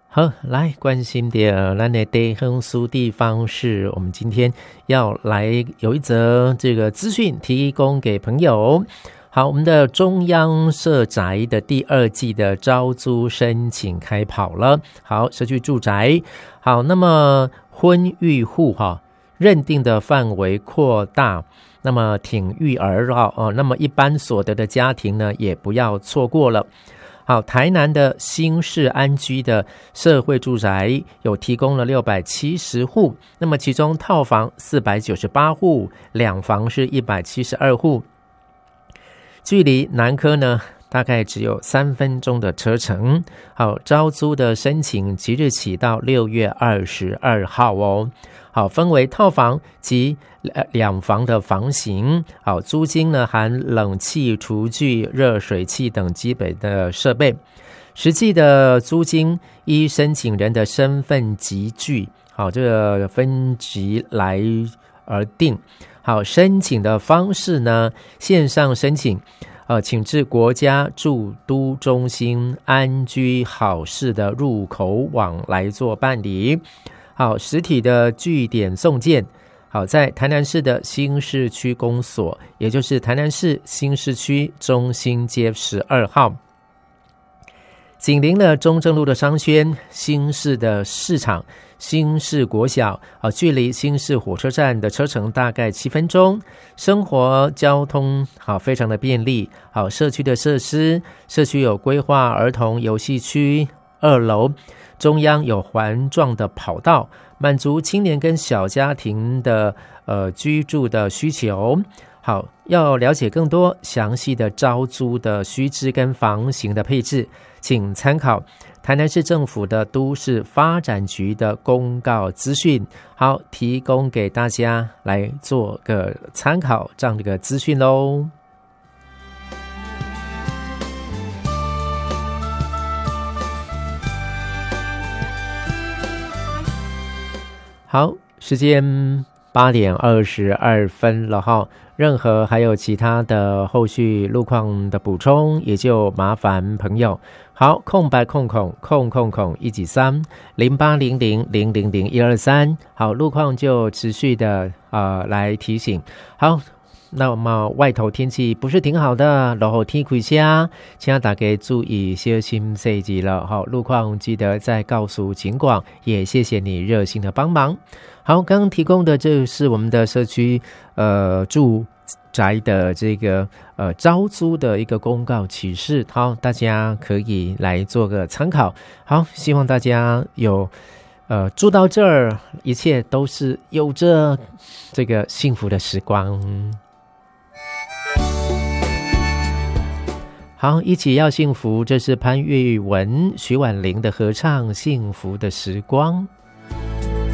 好，来关心的咱的地方书地方事，我们今天要来有一则这个资讯提供给朋友。好，我们的中央社宅的第2季的招租申请开跑了。好，社区住宅，好，那么婚育户认定的范围扩大，那么挺育儿那么一般所得的家庭呢，也不要错过了。好，台南的新市安居的社会住宅有提供了670户，那么其中套房498户，2房是172户，距离南科呢大概只有3分钟的车程。好，招租的申请即日起到6月22号哦。好，分为套房及2房的房型。好，租金呢含冷气、厨具、热水器等基本的设备。实际的租金依申请人的身份级距，好，这个分级来而定。好，申请的方式呢，线上申请。请至国家驻都中心安居好事的入口网来做办理。好，实体的据点送件，好，在台南市的新市区公所，也就是台南市新市区中心街12号。紧邻了中正路的商圈、新市的市场、新市国小，距离新市火车站的车程大概7分钟，生活交通非常的便利。好，社区的设施，社区有规划儿童游戏区，2楼中央有环状的跑道，满足青年跟小家庭的居住的需求。好，要了解更多详细的招租的须知跟房型的配置，请参考台南市政府的都市发展局的公告资讯。好，提供给大家来做个参考这样的一个资讯咯。好，时间8点22分了哈。任何还有其他的后续路况的补充，也就麻烦朋友。好，空白空193 0800000123。好，路况就持续的来提醒。好，那么外头天气不是挺好的，然后天气下，请大家注意小心细节了。好，路况记得再告诉警广，也谢谢你热心的帮忙。好，刚刚提供的这是我们的社区住宅的这个招租的一个公告启事，好，大家可以来做个参考。好，希望大家有住到这儿，一切都是有着这个幸福的时光。好，一起要幸福，这是潘越文、徐婉玲的合唱《幸福的时光》。